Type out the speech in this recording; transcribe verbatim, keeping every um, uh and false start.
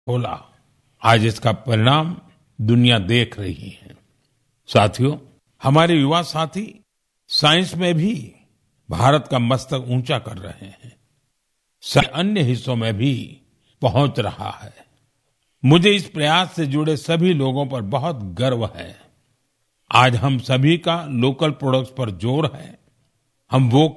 खोला। आज इसका परिणाम दुनिया देख रही है। साथियों, हमारे युवा साथी साइंस में भी भारत का मस्तक ऊंचा कर रहे हैं। अन्य हिस्सों में भी पहुंच रहा है। मुझे इस प्रयास से जुड़े सभी लोगों पर बहुत गर्व है। आज हम सभी का लोकल प्रोडक्ट्स पर जोर है। हम वो